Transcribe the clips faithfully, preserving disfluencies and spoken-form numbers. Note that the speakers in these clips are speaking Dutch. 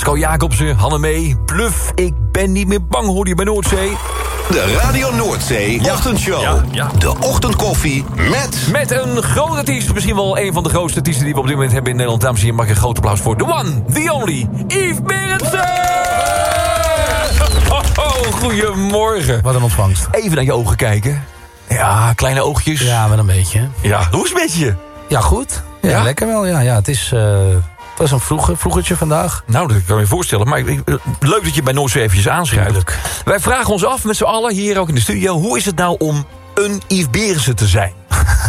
Pascal Jacobsen, Hannemee, Bluff. Ik ben niet meer bang, hoor je bij Noordzee. De Radio Noordzee Ja. Ochtendshow. Ja, ja. De ochtendkoffie met... Met een grote artiest, misschien wel een van de grootste artiesten die we op dit moment hebben in Nederland. Dames en heren, mag ik een groot applaus voor the one, the only, Yves Berendsen! Oh, oh, goedemorgen. Wat een ontvangst. Even naar je ogen kijken. Ja, kleine oogjes. Ja, wel een beetje. Ja, hoe is het met je? Ja, goed. Ja, Ja? lekker wel. Ja, ja, het is... Uh, het was een vroege, vroegertje vandaag. Nou, dat kan je je voorstellen. Maar ik- leuk dat je bij Noordzee eventjes aanschrijft. Tuurlijk. Wij vragen ons af met z'n allen, hier ook in de studio... hoe is het nou om een Yves Berendsen te zijn?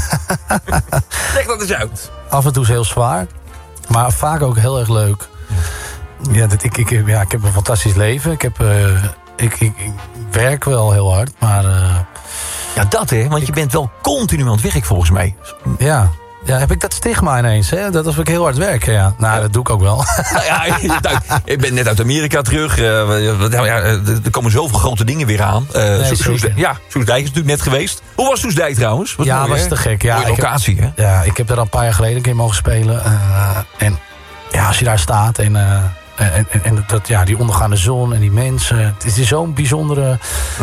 Leg dat eens uit. Af en toe is heel zwaar. Maar vaak ook heel erg leuk. Ja, dat, ik, ik, ja, ik heb een fantastisch leven. Ik, heb, uh, ik, ik, ik werk wel heel hard. Maar uh, Ja, dat hè, want je bent wel continu aan het werk volgens mij. ja... Ja, heb ik dat stigma ineens, hè? Dat als ik heel hard werk, ja. Nou, ja. Dat doe ik ook wel. Nou ja, ik ben net uit Amerika terug. Uh, nou ja, er komen zoveel grote dingen weer aan. Uh, Nee, Soes- zeker. ja, Soesdijk is natuurlijk net geweest. Hoe was Soesdijk trouwens? Wat Ja, mooi, was hè? te gek. Ja, Mooie ik heb- locatie, hè? Ja, ik heb daar al een paar jaar geleden een keer mogen spelen. Uh, en ja, als je daar staat en, uh, en, en, en dat, ja, die ondergaande zon en die mensen. Het is zo'n bijzondere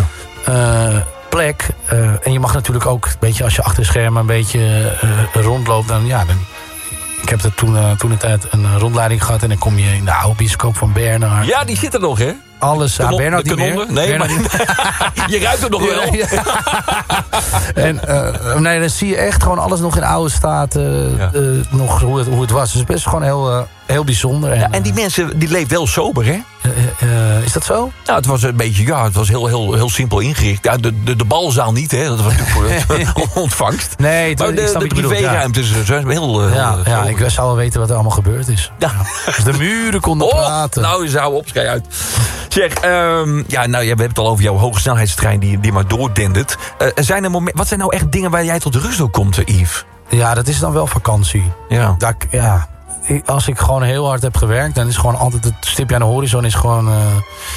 uh, plek. Uh, en je mag natuurlijk ook, een beetje als je achter de schermen een beetje uh, rondloopt. Dan, ja, dan, ik heb er toen, uh, toen een tijd een rondleiding gehad. En dan kom je in de oude bioscoop van Bernard. Ja, die zit er nog, hè? Alles. Kanon- Ja, Bernard de niet meer. kanonnen? Nee, Bernard maar je ruikt het nog wel. Ja, ja. En uh, nee, dan zie je echt gewoon alles nog in oude staat. Uh, Ja. uh, nog hoe het, hoe het was. Dus het is best gewoon heel, uh, heel bijzonder. En, Ja, en die mensen, die leeft wel sober, hè? uh, uh, uh, is dat zo? Nou, het was een beetje, ja, het was heel, heel, heel simpel ingericht. Ja, de, de, de balzaal niet, hè? Dat was natuurlijk voor het ontvangst. Nee, het, Maar ik de, snap de wat je bedoelt, ja. privéruimtes zijn heel... uh, Ja, heel ja, sober. ik zou wel weten wat er allemaal gebeurd is. Ja. Dus de muren konden Oh, praten. nou, je zou op, schei uit. Zeg, um, ja, nou, ja, we hebben het al over jouw hoge snelheidstrein die, die maar doordendert. Uh, zijn er momen- wat zijn nou echt dingen waar jij tot de rust ook komt, uh, Yves? Ja, dat is dan wel vakantie. Ja. Dat, ik- ja, ik- als ik gewoon heel hard heb gewerkt, dan is gewoon altijd het stipje aan de horizon is gewoon uh,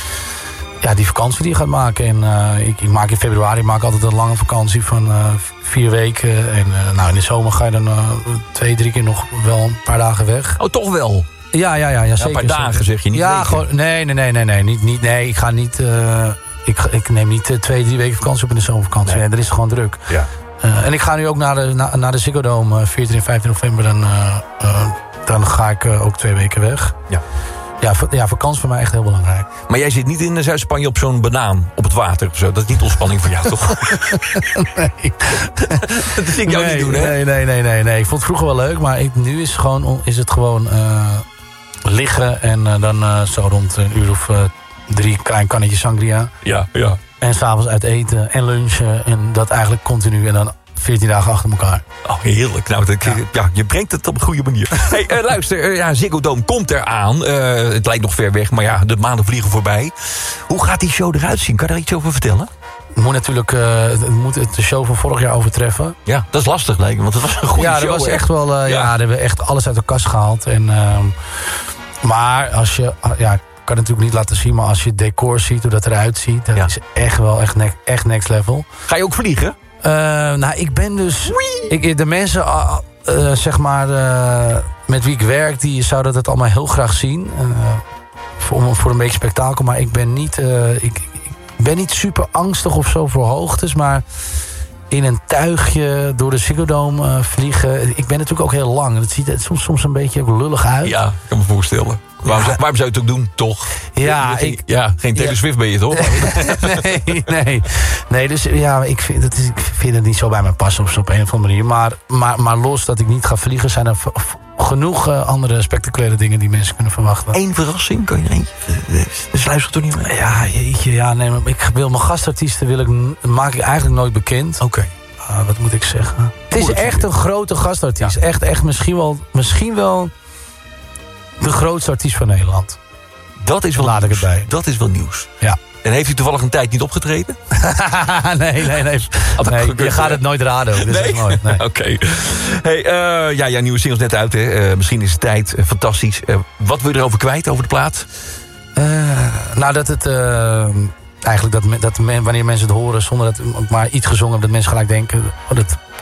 ja, die vakantie die je gaat maken. En uh, ik, ik maak in februari maak altijd een lange vakantie van uh, vier weken. En uh, nou, in de zomer ga je dan uh, twee, drie keer nog wel een paar dagen weg. Oh, toch wel? Ja, ja, ja, ja zeker. een paar dagen zeker. zeg je, niet Ja, weken. gewoon, nee, nee, nee, nee, nee, niet, niet, nee. Ik ga niet, uh, ik, ga- ik neem niet uh, twee, drie weken vakantie op in de zomervakantie. Nee. Nee, dat is gewoon druk. Ja. Uh, en ik ga nu ook naar de, na, naar de Ziggo Dome, uh, veertien en vijftien november. Dan, uh, uh, dan ga ik uh, ook twee weken weg. Ja. Ja, va- ja, vakantie voor mij echt heel belangrijk. Maar jij zit niet in Zuid-Spanje op zo'n banaan op het water of zo. Dat is niet ontspanning voor jou, toch? Nee. Dat zie ik jou nee, niet doen, hè? nee, nee, nee, nee, nee. Ik vond het vroeger wel leuk, maar ik, nu is, gewoon, on- is het gewoon uh, liggen. En uh, dan uh, zo rond een uur of uh, drie klein kannetje sangria. Ja, ja. En s'avonds uit eten en lunchen. En dat eigenlijk continu. En dan veertien dagen achter elkaar. Oh, heerlijk. Nou, dat, ja. Ja. je brengt het op een goede manier. Hey, uh, luister, uh, ja, Ziggo Dome komt eraan. Uh, het lijkt nog ver weg, maar ja, de maanden vliegen voorbij. Hoe gaat die show eruit zien? Kan je daar iets over vertellen? Het moet natuurlijk uh, het moet het de show van vorig jaar overtreffen. Ja, dat is lastig, lijkt me, want het was een goede ja, show. dat was hè? echt wel. Uh, ja. Ja. ja, daar hebben we echt alles uit de kast gehaald. En, uh, maar als je. Uh, ja, ik kan het natuurlijk niet laten zien, maar als je het decor ziet, hoe dat eruit ziet, dat Ja. is echt wel echt, ne- echt next level. Ga je ook vliegen? Uh, nou, ik ben dus... Ik, de mensen, uh, uh, zeg maar, uh, met wie ik werk, die zouden dat allemaal heel graag zien. Uh, voor, voor een beetje spektakel. Maar ik ben niet, uh, ik, ik ben niet super angstig of zo voor hoogtes. Maar in een tuigje door de Ziggo Dome uh, vliegen. Ik ben natuurlijk ook heel lang. Dat ziet er soms, soms een beetje ook lullig uit. Ja, ik kan me voorstellen. Waarom, zou, waarom zou je het ook doen, toch? Ja, geen, ik- ja geen Taylor ja. Swift ben je, toch? nee, nee. Nee, dus ja, ik vind, het is, ik vind het niet zo bij me passen of zo op een of andere manier. Maar, maar, maar los dat ik niet ga vliegen, zijn er v- v- genoeg uh, andere spectaculaire dingen die mensen kunnen verwachten. Eén verrassing, kan je er eentje? Dus luister toch niet meer? Ja, jeetje, ja, nee, maar ik wil mijn gastartiesten wil ik, maak ik eigenlijk nooit bekend. Oké. Uh, wat moet ik zeggen? Het is Mooi, echt een grote gastartiest. Echt, echt misschien wel, misschien wel de grootste artiest van Nederland. Dat is wel Laat ik nieuws. het bij. Dat is wel nieuws. Ja. En heeft u toevallig een tijd niet opgetreden? nee, nee, nee. Had ook nee gekund, je gaat hè? het nooit raden. Ook. Dat is echt nooit. Nee. Oké. Hey, uh, ja, jouw nieuwe single is net uit, hè? Uh, misschien is het tijd. Uh, fantastisch. Uh, wat wil je erover kwijt, over de plaat? Uh, nou, dat het... Uh, eigenlijk dat, dat men, wanneer mensen het horen zonder dat ik maar iets gezongen heb, dat mensen gelijk denken... Oh, dat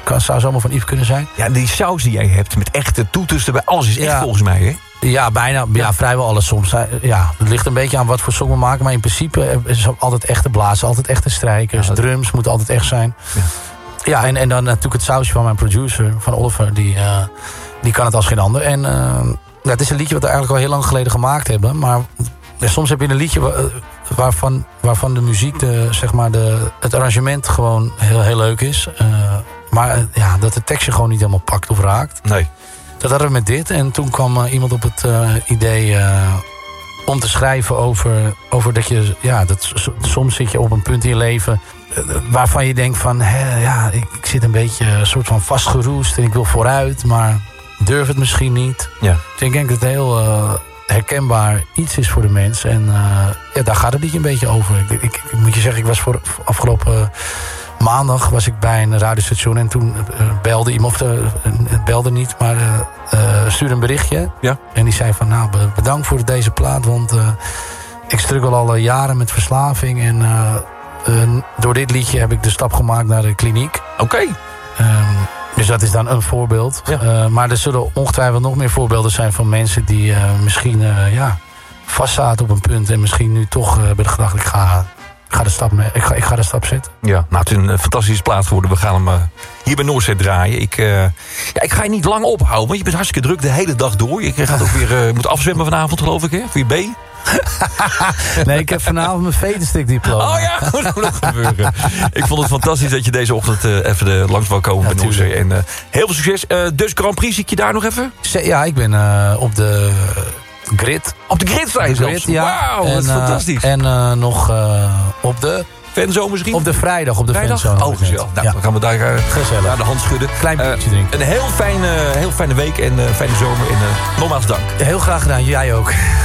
kan, zou zomaar van Yves kunnen zijn. Ja, die saus die jij hebt met echte toeters erbij. Alles is echt Ja. volgens mij, hè? Ja, bijna. Ja, ja, vrijwel alles soms. Ja, het ligt een beetje aan wat voor song we maken. Maar in principe is het altijd echte blazen. Altijd echte strijkers. Ja, dat... Drums moeten altijd echt zijn. Ja, ja en, en dan natuurlijk het sausje van mijn producer. Van Oliver. Die, uh, die kan het als geen ander. En uh, ja, het is een liedje wat we eigenlijk al heel lang geleden gemaakt hebben. Maar ja, soms heb je een liedje waar, waarvan, waarvan de muziek, de, zeg maar de, het arrangement gewoon heel, heel leuk is. Uh, maar uh, ja, dat de tekst je gewoon niet helemaal pakt of raakt. Nee. Dat hadden we met dit. En toen kwam uh, iemand op het uh, idee uh, om te schrijven over, over dat je... Ja, dat, soms zit je op een punt in je leven uh, waarvan je denkt van... Hè, ja, ik, ik zit een beetje een soort van vastgeroest en ik wil vooruit, maar durf het misschien niet. Ja. Dus ik denk dat het heel uh, herkenbaar iets is voor de mens. En uh, ja, daar gaat het niet een beetje over. Ik, ik, ik moet je zeggen, ik was voor afgelopen... Uh, maandag was ik bij een radiostation en toen uh, belde iemand, of uh, het belde niet, maar uh, uh, stuurde een berichtje. Ja. En die zei van, nou, bedankt voor deze plaat, want uh, ik struggle al uh, jaren met verslaving. En uh, uh, door dit liedje heb ik de stap gemaakt naar de kliniek. Oké. Okay. Um, dus dat is dan een voorbeeld. Ja. Uh, maar er zullen ongetwijfeld nog meer voorbeelden zijn van mensen die uh, misschien uh, ja, vastzaten op een punt en misschien nu toch uh, hebben gedacht, ik ga... Ik ga, de stap mee, ik, ga, ik ga de stap zetten. Ja, nou, het is een uh, fantastische plaat geworden. We gaan hem uh, hier bij Noordzee draaien. Ik, uh, ja, ik ga je niet lang ophouden, want je bent hartstikke druk de hele dag door. Je gaat ook weer uh, moeten afzwemmen vanavond, geloof ik, hè? Voor je B. Nee, ik heb vanavond mijn vedenstick diploma. Oh ja, dat moet nog gebeuren. Ik vond het fantastisch dat je deze ochtend uh, even de langs wou komen ja, bij Noordzee. En uh, heel veel succes. Uh, dus Grand Prix, zie ik je daar nog even? Ja, ik ben uh, op de... Grid. Op de grid sta je zelfs? Ja. Wauw, dat is uh, fantastisch. En uh, nog uh, op de... Fanzo misschien? Op de vrijdag, op de vrijdag? Fanzo. Oh, gezellig. Nou, ja. Dan gaan we daar uh, naar de hand schudden. Klein beetje uh, drinken. Een heel fijne, heel fijne week en uh, fijne zomer. En uh, nogmaals dank. Heel graag gedaan, jij ook.